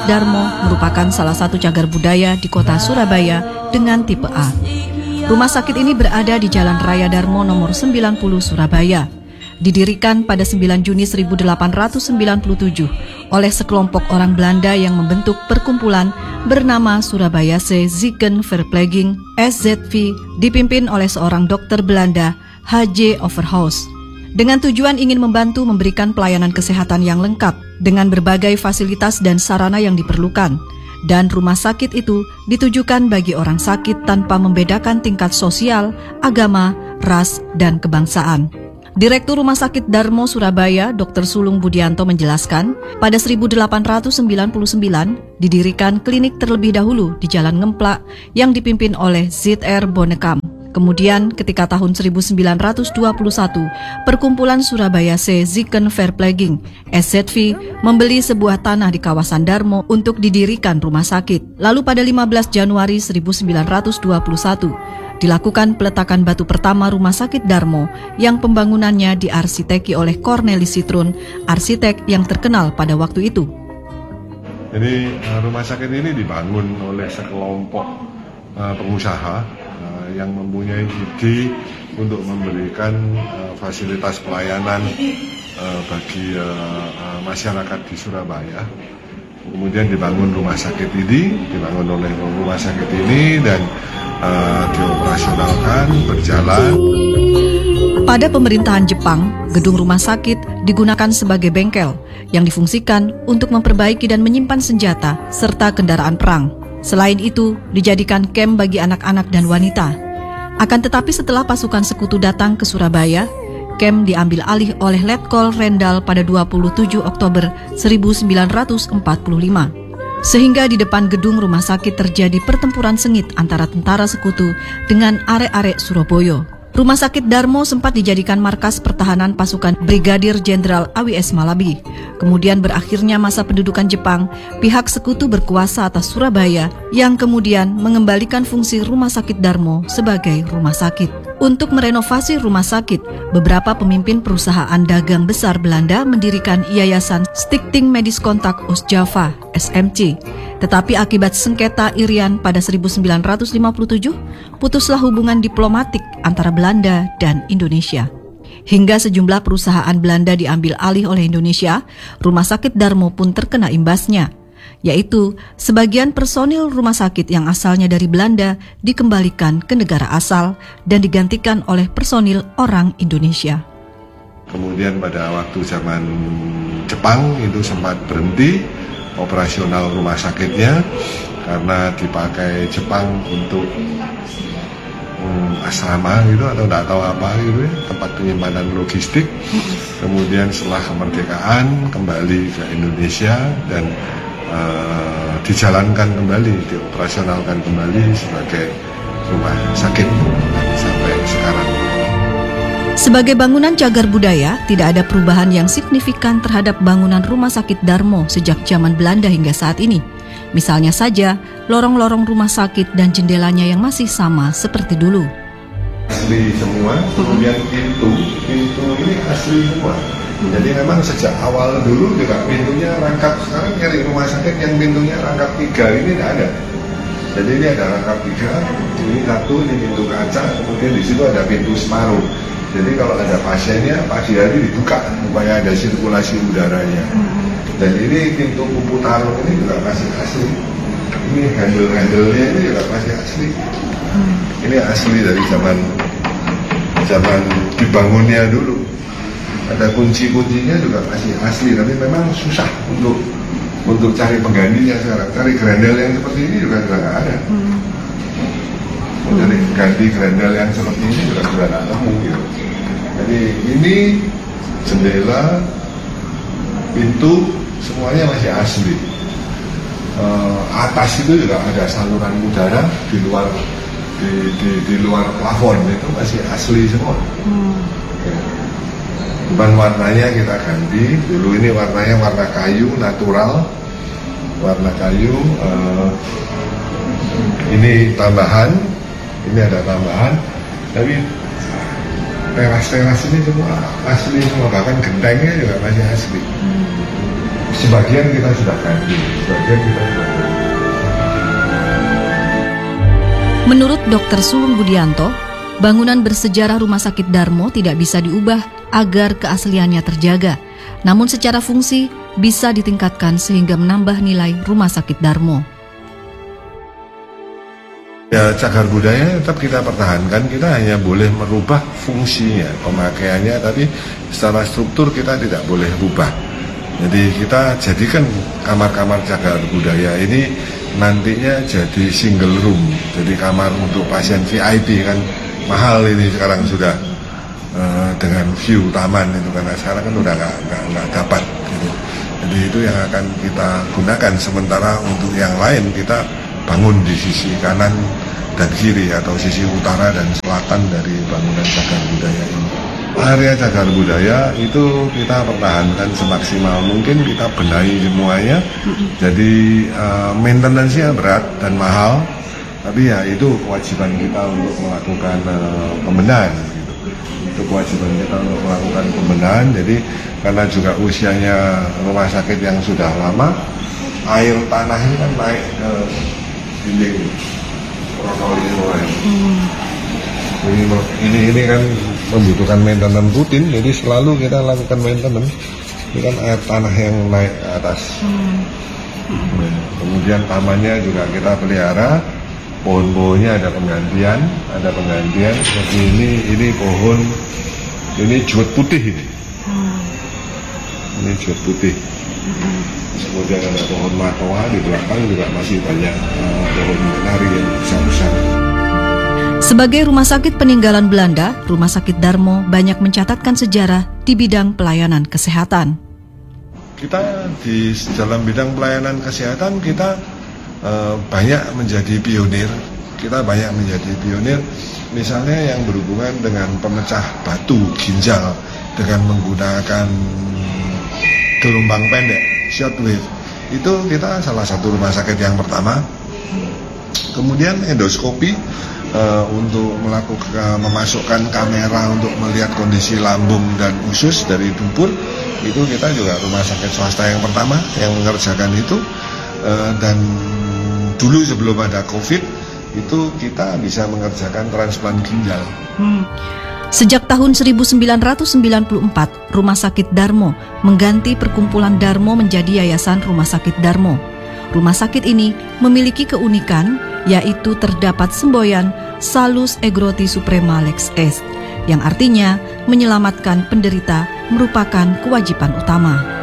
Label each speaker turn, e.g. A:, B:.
A: Darmo merupakan salah satu cagar budaya di kota Surabaya dengan tipe A. Rumah sakit ini berada di Jalan Raya Darmo nomor 90 Surabaya. Didirikan pada 9 Juni 1897 oleh sekelompok orang Belanda yang membentuk perkumpulan bernama Surabaya Ziekenverpleging SZV, dipimpin oleh seorang dokter Belanda, H.J. Overhaus. Dengan tujuan ingin membantu memberikan pelayanan kesehatan yang lengkap dengan berbagai fasilitas dan sarana yang diperlukan. Dan rumah sakit itu ditujukan bagi orang sakit tanpa membedakan tingkat sosial, agama, ras, dan kebangsaan. Direktur Rumah Sakit Darmo Surabaya, Dr. Sulung Budianto menjelaskan, pada 1899 didirikan klinik terlebih dahulu di Jalan Ngemplak yang dipimpin oleh Z.R. Bonekam. Kemudian ketika tahun 1921, Perkumpulan Surabaya Ziekenverpleging SZV membeli sebuah tanah di kawasan Darmo untuk didirikan rumah sakit. Lalu pada 15 Januari 1921, dilakukan peletakan batu pertama Rumah Sakit Darmo yang pembangunannya diarsiteki oleh Cornelis Sitrun, arsitek yang terkenal pada waktu itu.
B: Jadi rumah sakit ini dibangun oleh sekelompok pengusaha yang mempunyai ide untuk memberikan fasilitas pelayanan bagi masyarakat di Surabaya. Kemudian dibangun rumah sakit ini, dan dioperasionalkan, berjalan.
A: Pada pemerintahan Jepang, gedung rumah sakit digunakan sebagai bengkel yang difungsikan untuk memperbaiki dan menyimpan senjata serta kendaraan perang. Selain itu, dijadikan kamp bagi anak-anak dan wanita. Akan tetapi setelah pasukan sekutu datang ke Surabaya, kamp diambil alih oleh Letkol Rendal pada 27 Oktober 1945. Sehingga di depan gedung rumah sakit terjadi pertempuran sengit antara tentara sekutu dengan arek-arek Surabaya. Rumah sakit Darmo sempat dijadikan markas pertahanan pasukan Brigadir Jenderal A.W.S. Malabi. Kemudian berakhirnya masa pendudukan Jepang, pihak sekutu berkuasa atas Surabaya yang kemudian mengembalikan fungsi Rumah Sakit Darmo sebagai rumah sakit. Untuk merenovasi rumah sakit, beberapa pemimpin perusahaan dagang besar Belanda mendirikan Yayasan Stichting Medisch Contact Oost-Java (SMC). Tetapi akibat sengketa Irian pada 1957, putuslah hubungan diplomatik antara Belanda dan Indonesia. Hingga sejumlah perusahaan Belanda diambil alih oleh Indonesia, Rumah Sakit Darmo pun terkena imbasnya, yaitu sebagian personil rumah sakit yang asalnya dari Belanda dikembalikan ke negara asal dan digantikan oleh personil orang Indonesia.
B: Kemudian pada waktu zaman Jepang itu sempat berhenti operasional rumah sakitnya karena dipakai Jepang untuk asrama gitu atau tidak tahu apa gitu ya, tempat penyimpanan logistik. Kemudian setelah kemerdekaan kembali ke Indonesia dan dijalankan kembali, dioperasionalkan kembali sebagai rumah sakit sampai sekarang.
A: Sebagai bangunan cagar budaya, tidak ada perubahan yang signifikan terhadap bangunan Rumah Sakit Darmo sejak zaman Belanda hingga saat ini. Misalnya saja, lorong-lorong rumah sakit dan jendelanya yang masih sama seperti dulu.
B: Asli semua, kemudian pintu ini asli semua. Jadi memang sejak awal dulu juga pintunya rangkap. Sekarang nyari rumah sakit yang pintunya rangkap 3 ini tidak ada. Jadi ini ada rangkap 3, ini 1, ini pintu kaca, kemudian di situ ada pintu separuh. Jadi kalau ada pasiennya pagi hari dibuka supaya ada sirkulasi udaranya. Dan ini pintu kupu taruh ini juga masih asli. Ini handle-handlenya ini juga masih asli. Ini asli dari zaman dibangunnya dulu. Ada kunci-kuncinya juga masih asli, tapi memang susah untuk cari penggantinya sekarang. Cari grendel yang seperti ini juga nggak ada. Cari ganti grendel yang seperti ini juga nggak nemu gitu. Jadi ini jendela, pintu semuanya masih asli. Atas itu juga ada saluran udara di luar plafon itu masih asli semua. Ban warnanya kita ganti. Dulu ini warnanya warna kayu natural, warna kayu. Ini tambahan, ini ada tambahan. Tapi teras-teras ini semua asli semua, bahkan gentengnya juga masih asli. sebagian kita sudah ganti, sebagian kita sudah ganti.
A: Menurut Dr. Sulung Budianto, bangunan bersejarah Rumah Sakit Darmo tidak bisa diubah agar keasliannya terjaga. Namun secara fungsi bisa ditingkatkan sehingga menambah nilai Rumah Sakit Darmo.
B: Ya, cagar budaya tetap kita pertahankan, kita hanya boleh merubah fungsinya, pemakaiannya, tapi secara struktur kita tidak boleh rubah. Jadi kita jadikan kamar-kamar cagar budaya ini nantinya jadi single room, jadi kamar untuk pasien VIP, kan mahal ini sekarang sudah dengan view taman itu, karena sekarang kan udah nggak dapat gitu. Jadi itu yang akan kita gunakan, sementara untuk yang lain kita bangun di sisi kanan dan kiri atau sisi utara dan selatan dari bangunan cagar budaya ini. Area cagar budaya itu kita pertahankan semaksimal mungkin, kita benahi semuanya. Jadi maintenance-nya berat dan mahal, tapi ya itu kewajiban kita untuk melakukan pembenahan gitu. Itu kewajiban kita untuk melakukan pembenahan. Jadi karena juga usianya rumah sakit yang sudah lama, air tanah ini kan naik ke dinding protolinol. Ini kan membutuhkan maintenance rutin, jadi selalu kita lakukan maintenance. Ini kan air tanah yang naik ke atas. Kemudian tamannya juga kita pelihara, pohon-pohonnya ada penggantian. Seperti ini pohon, ini juwet putih ini. Ini juwet putih. Kemudian ada pohon matoa di belakang, juga masih banyak pohon menari yang besar-besar.
A: Sebagai rumah sakit peninggalan Belanda, Rumah Sakit Darmo banyak mencatatkan sejarah di bidang pelayanan kesehatan.
B: Kita di dalam bidang pelayanan kesehatan kita banyak menjadi pionir. Misalnya yang berhubungan dengan pemecah batu ginjal dengan menggunakan gelombang pendek, shortwave. Itu kita salah satu rumah sakit yang pertama. Kemudian endoskopi, untuk memasukkan kamera untuk melihat kondisi lambung dan usus dari dubur, itu kita juga rumah sakit swasta yang pertama yang mengerjakan itu. Dan dulu sebelum ada COVID itu kita bisa mengerjakan transplant ginjal.
A: Sejak tahun 1994, Rumah Sakit Darmo mengganti Perkumpulan Darmo menjadi Yayasan Rumah Sakit Darmo. Rumah sakit ini memiliki keunikan, yaitu terdapat semboyan Salus Egroti Suprema Lex Est, yang artinya menyelamatkan penderita merupakan kewajiban utama.